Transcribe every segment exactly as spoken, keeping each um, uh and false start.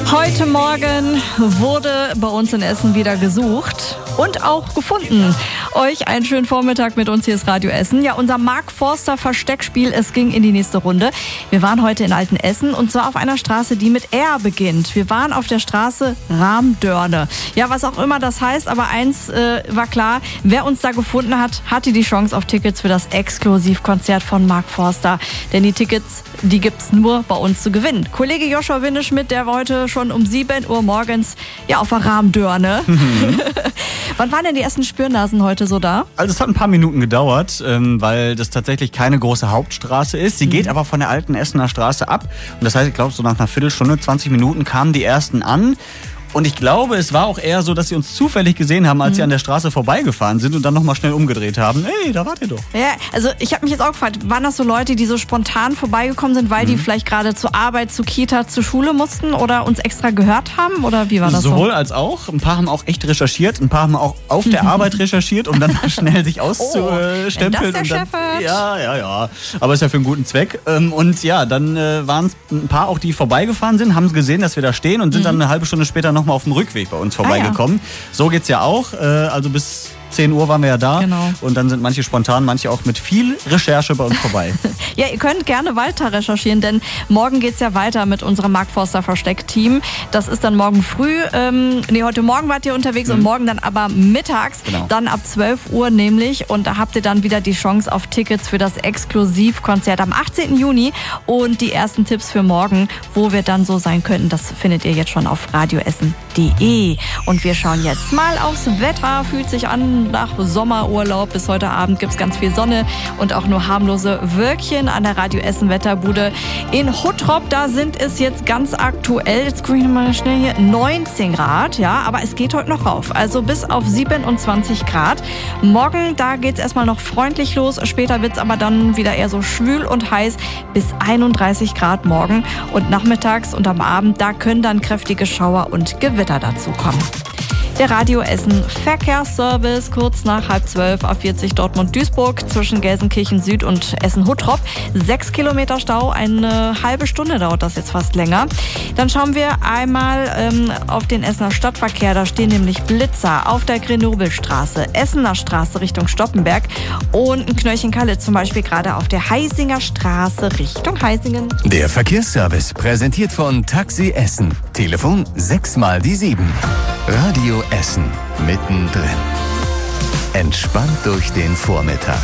Heute Morgen wurde bei uns in Essen wieder gesucht und auch gefunden. Euch einen schönen Vormittag mit uns, hier ist Radio Essen. Ja, unser Mark Forster Versteckspiel, es ging in die nächste Runde. Wir waren heute in Altenessen und zwar auf einer Straße, die mit R beginnt. Wir waren auf der Straße Rahmdörne. Ja, was auch immer das heißt, aber eins äh, war klar, wer uns da gefunden hat, hatte die Chance auf Tickets für das Exklusivkonzert von Mark Forster. Denn die Tickets, die gibt's nur bei uns zu gewinnen. Kollege Joshua Windeschmidt, der war heute schon um sieben Uhr morgens ja auf der Rahmdörne. Mhm. Wann waren denn die ersten Spürnasen heute so da? Also es hat ein paar Minuten gedauert, ähm, weil das tatsächlich keine große Hauptstraße ist. Sie mhm. geht aber von der alten Essener Straße ab. Und das heißt, ich glaube, so nach einer Viertelstunde, zwanzig Minuten kamen die ersten an. Und ich glaube, es war auch eher so, dass sie uns zufällig gesehen haben, als mhm. sie an der Straße vorbeigefahren sind und dann nochmal schnell umgedreht haben. Hey, da wart ihr doch. Ja, also ich habe mich jetzt auch gefragt, waren das so Leute, die so spontan vorbeigekommen sind, weil mhm. die vielleicht gerade zur Arbeit, zur Kita, zur Schule mussten oder uns extra gehört haben? Oder wie war das Sowohl so? als auch. Ein paar haben auch echt recherchiert, ein paar haben auch auf der Arbeit recherchiert, um dann mal schnell sich auszustempeln. Oh, das der Chef hört. Ja, ja, ja. Aber ist ja für einen guten Zweck. Und ja, dann waren es ein paar auch, die vorbeigefahren sind, haben gesehen, dass wir da stehen und sind mhm. dann eine halbe Stunde später noch mal auf dem Rückweg bei uns vorbeigekommen. Ah, ja. So geht's ja auch. Also bis zehn Uhr waren wir ja da. Genau. Und dann sind manche spontan, manche auch mit viel Recherche bei uns vorbei. Ja, ihr könnt gerne weiter recherchieren, denn morgen geht's ja weiter mit unserem Mark Forster Versteck-Team. Das ist dann morgen früh. Ähm, nee, heute Morgen wart ihr unterwegs mhm. und morgen dann aber mittags. Genau. Dann ab zwölf Uhr nämlich. Und da habt ihr dann wieder die Chance auf Tickets für das Exklusivkonzert am achtzehnten Juni. Und die ersten Tipps für morgen, wo wir dann so sein könnten, das findet ihr jetzt schon auf radioessen punkt de. Und wir schauen jetzt mal aufs Wetter. Fühlt sich an nach Sommerurlaub. Bis heute Abend gibt's ganz viel Sonne und auch nur harmlose Wölkchen an der Radio Essen Wetterbude in Huttrop. Da sind es jetzt ganz aktuell, jetzt gucke ich mal schnell hier, neunzehn Grad. Ja, aber es geht heute noch rauf. Also bis auf siebenundzwanzig Grad. Morgen, da geht's erstmal noch freundlich los. Später wird's aber dann wieder eher so schwül und heiß bis einunddreißig Grad morgen. Und nachmittags und am Abend, da können dann kräftige Schauer und Gewitter dazu kommen. Der Radio Essen Verkehrsservice kurz nach halb zwölf A vierzig Dortmund-Duisburg zwischen Gelsenkirchen Süd und Essen-Huttrop. Sechs Kilometer Stau, eine halbe Stunde dauert das jetzt fast länger. Dann schauen wir einmal ähm, auf den Essener Stadtverkehr. Da stehen nämlich Blitzer auf der Grenobelstraße, Essener Straße Richtung Stoppenberg und ein Knöllchen Kalle zum Beispiel gerade auf der Heisinger Straße Richtung Heisingen. Der Verkehrsservice präsentiert von Taxi Essen. Telefon sechs mal die sieben. Radio Essen mittendrin. Entspannt durch den Vormittag.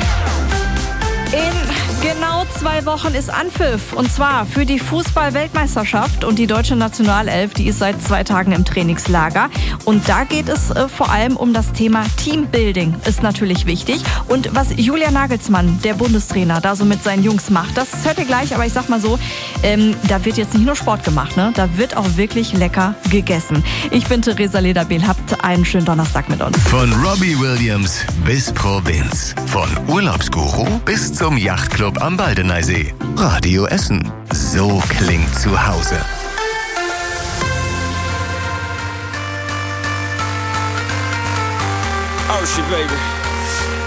In genau zwei Wochen ist Anpfiff. Und zwar für die Fußball-Weltmeisterschaft und die deutsche Nationalelf, die ist seit zwei Tagen im Trainingslager. Und da geht es äh, vor allem um das Thema Teambuilding, ist natürlich wichtig. Und was Julian Nagelsmann, der Bundestrainer, da so mit seinen Jungs macht, das hört ihr gleich. Aber ich sag mal so, ähm, da wird jetzt nicht nur Sport gemacht, ne? Da wird auch wirklich lecker gegessen. Ich bin Theresa Lederbehl, habt einen schönen Donnerstag mit uns. Von Robbie Williams bis Provinz. Von Urlaubsguru bis zum Yachtclub am Baldeneysee. Radio Essen. So klingt zu Hause. Oh shit, baby.